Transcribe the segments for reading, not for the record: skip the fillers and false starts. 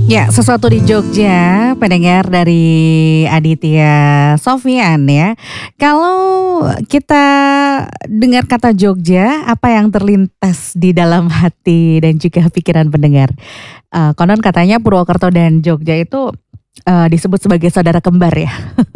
Ya, sesuatu di Jogja, pendengar dari Aditya Sofyan ya. Kalau kita dengar kata Jogja, apa yang terlintas di dalam hati dan juga pikiran pendengar? Konon katanya Purwokerto dan Jogja itu disebut sebagai saudara kembar ya.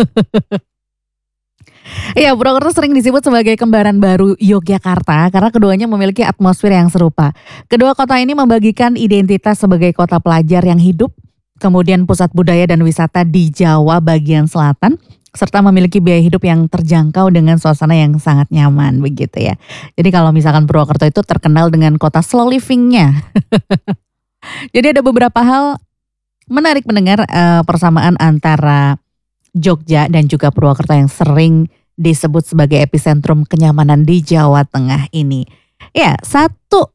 Iya, Purwokerto sering disebut sebagai kembaran baru Yogyakarta karena keduanya memiliki atmosfer yang serupa. Kedua kota ini membagikan identitas sebagai kota pelajar yang hidup, kemudian pusat budaya dan wisata di Jawa bagian selatan, serta memiliki biaya hidup yang terjangkau dengan suasana yang sangat nyaman begitu ya. Jadi kalau misalkan Purwokerto itu terkenal dengan kota slow living-nya. Jadi ada beberapa hal menarik mendengar persamaan antara Jogja dan juga Purwokerto yang sering disebut sebagai epicentrum kenyamanan di Jawa Tengah ini. Ya, satu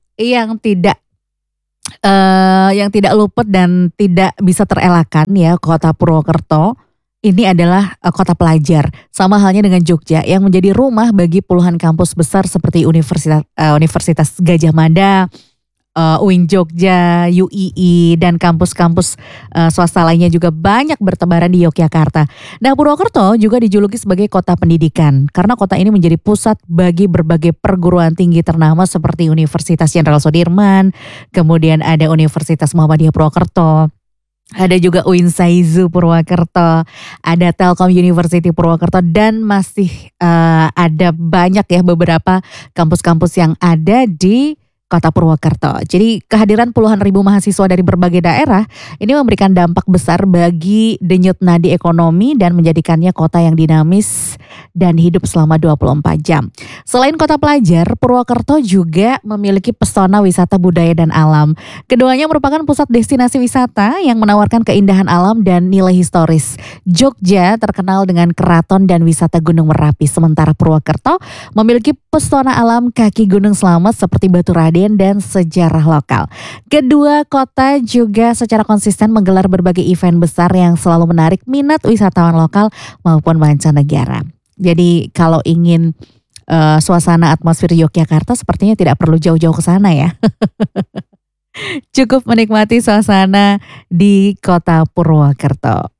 yang tidak luput dan tidak bisa terelakkan ya kota Purwokerto ini adalah kota pelajar. Sama halnya dengan Jogja yang menjadi rumah bagi puluhan kampus besar seperti Universitas Gadjah Mada, UIN Jogja, UII, dan kampus-kampus swasta lainnya juga banyak bertebaran di Yogyakarta. Nah, Purwokerto juga dijuluki sebagai kota pendidikan karena kota ini menjadi pusat bagi berbagai perguruan tinggi ternama seperti Universitas Jenderal Sudirman, kemudian ada Universitas Muhammadiyah Purwokerto. Ada juga UIN Saizu Purwokerto, ada Telkom University Purwokerto, dan masih ada banyak ya beberapa kampus-kampus yang ada di Kota Purwokerto. Jadi kehadiran puluhan ribu mahasiswa dari berbagai daerah ini memberikan dampak besar bagi denyut nadi ekonomi dan menjadikannya kota yang dinamis dan hidup selama 24 jam. Selain kota pelajar, Purwokerto juga memiliki pesona wisata budaya dan alam. Keduanya merupakan pusat destinasi wisata yang menawarkan keindahan alam dan nilai historis. Jogja terkenal dengan keraton dan wisata Gunung Merapi, sementara Purwokerto memiliki pesona alam kaki Gunung Slamet seperti Batu Raden dan sejarah lokal. Kedua kota juga secara konsisten menggelar berbagai event besar yang selalu menarik minat wisatawan lokal maupun mancanegara. Jadi kalau ingin suasana atmosfer Yogyakarta sepertinya tidak perlu jauh-jauh ke sana ya. Cukup menikmati suasana di kota Purwokerto.